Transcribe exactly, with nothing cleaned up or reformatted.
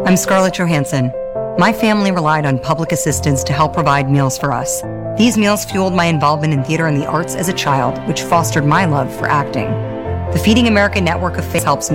I'm Scarlett Johansson. My family relied on public assistance to help provide meals for us. These meals fueled my involvement in theater and the arts as a child, which fostered my love for acting. The Feeding America network of faith helps